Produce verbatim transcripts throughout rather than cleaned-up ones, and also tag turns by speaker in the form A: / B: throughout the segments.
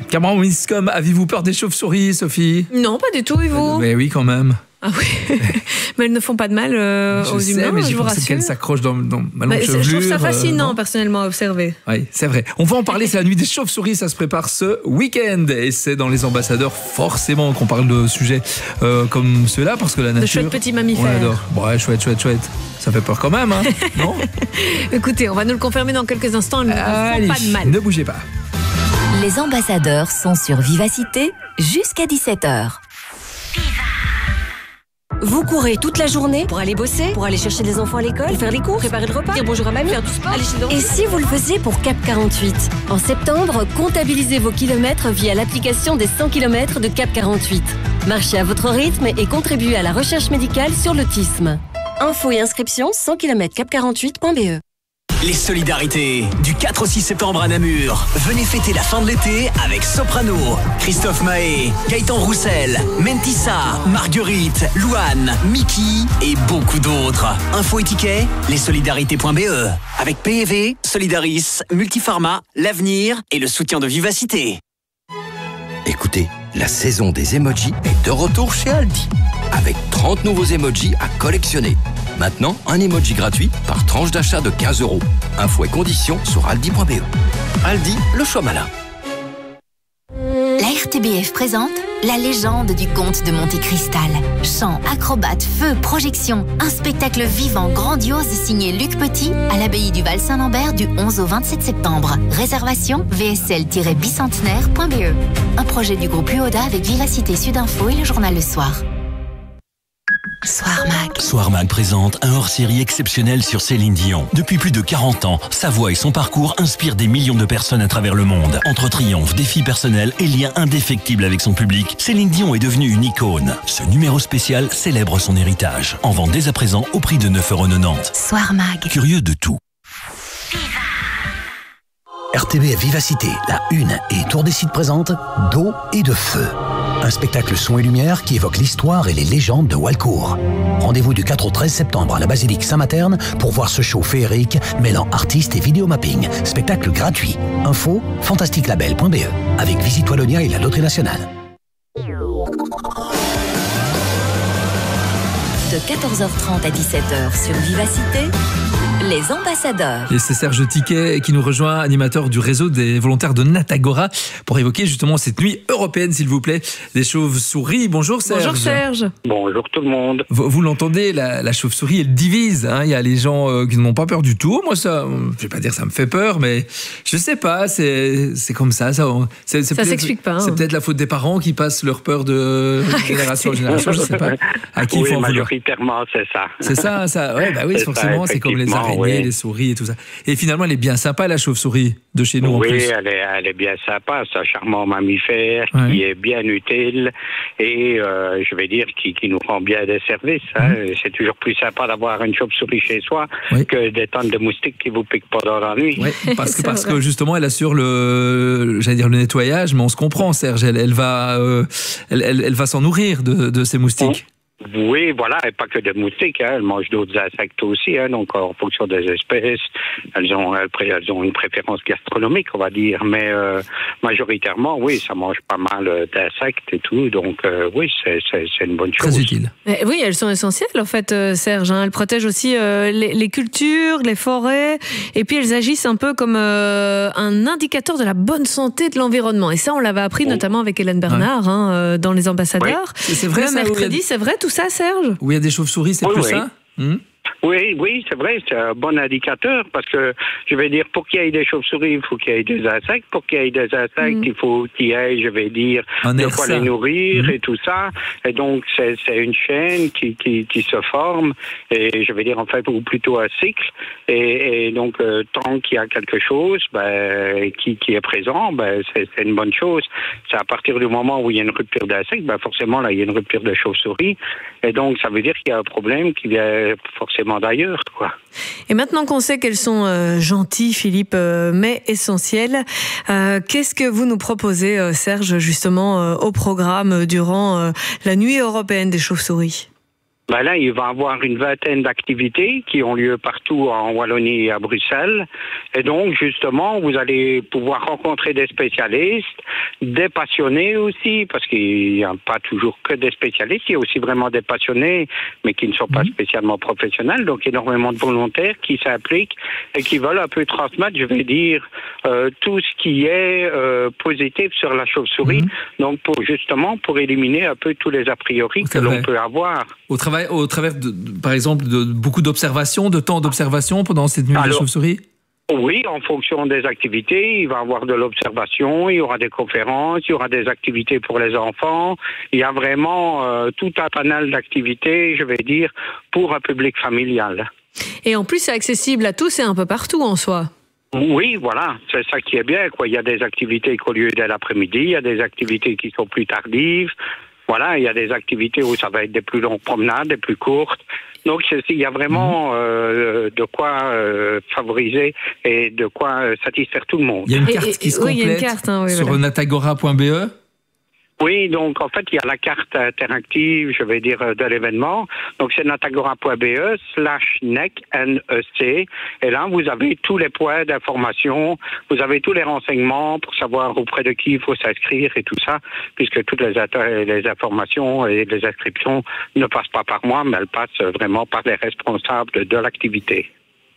A: Cameron Winscombe, avez-vous peur des chauves-souris, Sophie?
B: Non, pas du tout, et vous?
A: Mais oui, quand même.
B: Ah oui, mais elles ne font pas de mal euh,
A: je
B: aux
A: sais,
B: humains,
A: mais
B: je
A: j'ai
B: vous
A: pensé
B: rassure.
A: qu'elles s'accrochent dans, dans ma longue
B: Bah,
A: chevelure.
B: je trouve ça fascinant,
A: euh,
B: personnellement, à observer.
A: Oui, c'est vrai. On va en parler, c'est la nuit des chauves-souris, ça se prépare ce week-end. Et c'est dans Les Ambassadeurs, forcément, qu'on parle de sujets euh, comme ceux-là, parce que la nature...
B: De chouettes petits mammifères.
A: On adore. Bon, ouais, chouette, chouette, chouette. Ça fait peur quand même, hein, non?
B: Écoutez, on va nous le confirmer dans quelques instants, elles ne
A: Allez,
B: font pas de mal.
A: ne bougez pas.
C: Les Ambassadeurs sont sur Vivacité jusqu'à dix-sept heures.
D: Vous courez toute la journée pour aller bosser, pour aller chercher les enfants à l'école, pour faire les cours, préparer le repas, dire bonjour à mamie, faire du sport, aller chez le dentiste. Et si vous le faisiez pour Cap quarante-huit? En septembre, comptabilisez vos kilomètres via l'application des cent kilomètres de Cap quarante-huit. Marchez à votre rythme et contribuez à la recherche médicale sur l'autisme. Infos et inscriptions cent kilomètres cap quarante-huit point b e.
E: Les solidarités du quatre au six septembre à Namur. Venez fêter la fin de l'été avec Soprano, Christophe Mahé, Gaëtan Roussel, Mentissa, Marguerite, Louane, Mickey et beaucoup d'autres. Info et tickets, lessolidarités point b e. Avec P E V, Solidaris, Multifarma, l'avenir et le soutien de Vivacité.
F: Écoutez, la saison des emojis est de retour chez Aldi. Avec trente nouveaux emojis à collectionner. Maintenant, un emoji gratuit par tranche d'achat de quinze euros. Infos et conditions sur aldi point b e. Aldi, le choix malin.
C: La R T B F présente La légende du comte de Monte Cristal. Chant, acrobates, feu, projection. Un spectacle vivant, grandiose signé Luc Petit à l'abbaye du Val-Saint-Lambert du onze au vingt-sept septembre. Réservation v s l tiret bicentenaire point b e. Un projet du groupe U O D A avec Vivacité Sud Info et le journal Le Soir. Soir Mag.
G: Soir Mag présente un hors-série exceptionnel sur Céline Dion. Depuis plus de quarante ans, sa voix et son parcours inspirent des millions de personnes à travers le monde. Entre triomphes, défis personnels et liens indéfectibles avec son public, Céline Dion est devenue une icône. Ce numéro spécial célèbre son héritage. En vente dès à présent au prix de neuf euros quatre-vingt-dix.
C: Soir Mag.
G: Curieux de tout.
H: R T B F Vivacité, la Une et Tour des Sites présente D'eau et de feu. Un spectacle son et lumière qui évoque l'histoire et les légendes de Walcourt. Rendez-vous du quatre au treize septembre à la basilique Saint-Materne pour voir ce show féerique mêlant artistes et vidéomapping. Spectacle gratuit. Info fantastique label point b e avec Visite Wallonia et la Loterie Nationale.
C: De quatorze heures trente à dix-sept heures sur Vivacité, Les Ambassadeurs.
A: Et c'est Serge Tiquet qui nous rejoint, animateur du réseau des volontaires de Natagora, pour évoquer justement cette nuit européenne, s'il vous plaît, des chauves-souris. Bonjour Serge.
B: Bonjour Serge.
I: Bonjour tout le monde.
A: Vous, vous l'entendez, la, la chauve-souris, elle divise. Hein. Il y a les gens euh, qui n'ont pas peur du tout. Moi, ça, je vais pas dire ça me fait peur, mais je sais pas, c'est, c'est comme ça. Ça, c'est, c'est
B: ça s'explique pas. Hein.
A: C'est peut-être la faute des parents qui passent leur peur de génération en génération, je sais pas. À qui
I: oui,
A: il faut en vouloir.
I: Majoritairement, c'est ça.
A: C'est ça, ça. Ouais, bah oui, c'est forcément, ça, c'est comme les araignées, oui. Les souris et tout ça. Et finalement, elle est bien sympa, la chauve-souris de chez nous.
I: Oui,
A: en plus.
I: Elle, est, elle est bien sympa. C'est un charmant mammifère ouais. qui est bien utile et euh, je vais dire qui, qui nous rend bien des services. Hein. Mmh. C'est toujours plus sympa d'avoir une chauve-souris chez soi oui. que des tonnes de moustiques qui vous piquent pendant la nuit.
A: Oui, parce que parce que justement, elle assure le, j'allais dire le nettoyage, mais on se comprend, Serge. Elle, elle va, euh, elle, elle, elle va s'en nourrir de, de ces moustiques.
I: Mmh. Oui, voilà, et pas que des moustiques, hein. Elles mangent d'autres insectes aussi, hein. Donc en fonction des espèces, elles ont, elles, elles ont une préférence gastronomique, on va dire, mais euh, majoritairement, oui, ça mange pas mal d'insectes et tout, donc euh, oui, c'est, c'est, c'est une bonne chose.
A: Très utile.
B: Mais oui, elles sont essentielles en fait, euh, Serge. Hein. Elles protègent aussi euh, les, les cultures, les forêts, et puis elles agissent un peu comme euh, un indicateur de la bonne santé de l'environnement. Et ça, on l'avait appris oh. notamment avec Hélène Bernard ouais. hein, dans Les Ambassadeurs. Oui.
A: C'est vrai,
B: le
A: ça,
B: mercredi, c'est vrai tout ça, Serge?
A: Où il y a des chauves-souris, c'est
I: oui,
A: plus
I: oui.
A: ça mmh.
I: Oui, oui, c'est vrai, c'est un bon indicateur parce que, je vais dire, pour qu'il y ait des chauves-souris, il faut qu'il y ait des insectes. Pour qu'il y ait des insectes, mmh. il faut qu'il y ait, je vais dire, un de quoi les nourrir mmh. et tout ça. Et donc, c'est, c'est une chaîne qui, qui, qui se forme et, je vais dire, en fait, ou plutôt un cycle. Et, et donc, euh, tant qu'il y a quelque chose ben, qui, qui est présent, ben, c'est, c'est une bonne chose. C'est à partir du moment où il y a une rupture d'insectes, ben, forcément, là, il y a une rupture de chauves-souris. Et donc, ça veut dire qu'il y a un problème qui vient forcément d'ailleurs, quoi.
B: Et maintenant qu'on sait qu'elles sont euh, gentilles, Philippe, euh, mais essentielles, euh, qu'est-ce que vous nous proposez, euh, Serge, justement, euh, au programme durant euh, la nuit européenne des chauves-souris ?
I: Ben là, il va y avoir une vingtaine d'activités qui ont lieu partout en Wallonie et à Bruxelles. Et donc, justement, vous allez pouvoir rencontrer des spécialistes, des passionnés aussi, parce qu'il n'y a pas toujours que des spécialistes, il y a aussi vraiment des passionnés, mais qui ne sont pas spécialement professionnels. Donc, énormément de volontaires qui s'impliquent et qui veulent un peu transmettre, je vais dire, euh, tout ce qui est euh, positif sur la chauve-souris. Mmh. Donc, pour justement, pour éliminer un peu tous les a priori que l'on peut avoir.
A: Au travail au travers, de, par exemple, de beaucoup d'observations, de temps d'observation pendant cette nuit Alors, de la chauve-souris?
I: Oui, en fonction des activités, il va y avoir de l'observation, il y aura des conférences, il y aura des activités pour les enfants. Il y a vraiment euh, tout un panel d'activités, je vais dire, pour un public familial.
B: Et en plus, c'est accessible à tous et un peu partout en soi.
I: Oui, voilà, c'est ça qui est bien, quoi. Il y a des activités qui ont lieu dès l'après-midi, il y a des activités qui sont plus tardives. Voilà, il y a des activités où ça va être des plus longues promenades, des plus courtes. Donc, il y a vraiment euh, de quoi euh, favoriser et de quoi euh, satisfaire tout le monde.
A: Il y a une carte et, qui se oui, complète carte, hein, oui, sur voilà. natagora point b e.
I: Oui, donc en fait, il y a la carte interactive, je vais dire, de l'événement. Donc c'est natagora point b e slash N E C, N E C. Et là, vous avez tous les points d'information, vous avez tous les renseignements pour savoir auprès de qui il faut s'inscrire et tout ça, puisque toutes les, les informations et les inscriptions ne passent pas par moi, mais elles passent vraiment par les responsables de l'activité.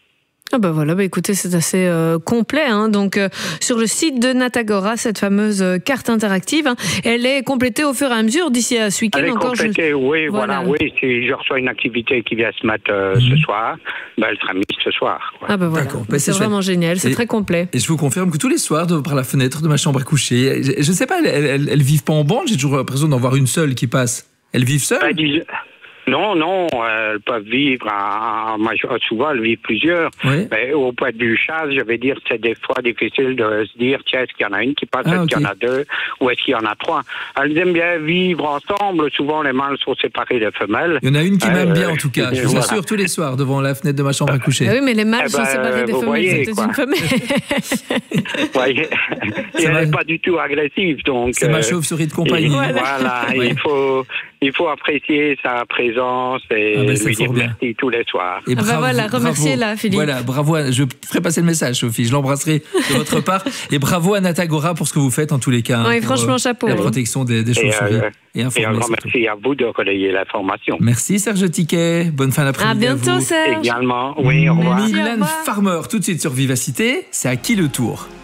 B: Ah bah voilà, bah écoutez, c'est assez euh, complet. Hein. Donc euh, sur le site de Natagora, cette fameuse euh, carte interactive, hein, elle est complétée au fur et à mesure d'ici à ce week-end.
I: Elle est
B: encore.
I: complétée, je... oui, voilà. voilà, oui. Si je reçois une activité qui vient se mettre euh, mmh. ce soir, bah, elle sera mise ce soir. Quoi.
B: Ah bah voilà, bah, c'est, c'est vraiment génial, c'est et, très complet.
A: Et je vous confirme que tous les soirs, de, par la fenêtre de ma chambre à coucher, je, je sais pas, elles, elles, elles vivent pas en bande. J'ai toujours l'impression d'en voir une seule qui passe. Elles vivent seules.
I: Bah, dis... Non, non, elles peuvent vivre, à, à, souvent elles vivent plusieurs. Oui. Mais au point de vue chasse, je vais dire, c'est des fois difficile de se dire, tiens, est-ce qu'il y en a une qui passe, ah, est-ce okay. qu'il y en a deux, ou est-ce qu'il y en a trois. Elles aiment bien vivre ensemble, souvent les mâles sont séparés des femelles.
A: Il y en a une qui euh, m'aime bien en tout cas, je vous voilà. assure, tous les soirs devant la fenêtre de ma chambre à coucher.
B: Ah oui, mais les mâles eh ben, sont séparés des femelles, voyez, c'est une femelle.
I: voyez, elle n'est pas du tout agressive, donc...
A: C'est euh, ma chauve-souris de compagnie.
I: Et, voilà, voilà ouais. il, faut, il faut apprécier sa présence et ah ben lui dire merci tous les soirs.
B: Et bravo, ah ben voilà, remerciez-la, Philippe.
A: Voilà, bravo, à, je ferai passer le message, Sophie, je l'embrasserai de votre part. Et bravo à Natagora pour ce que vous faites en tous les cas.
B: Oui,
A: hein,
B: franchement,
A: pour,
B: chapeau.
A: La protection des, des chauves-souris.
I: Et, euh, et, et un grand merci à vous de relayer l'information.
A: Merci Serge Tiquet, bonne fin d'après-midi.
B: À bientôt,
A: à vous.
B: Serge.
I: Également, oui, au revoir.
A: Mylène Farmer, tout de suite sur Vivacité, c'est à qui le tour?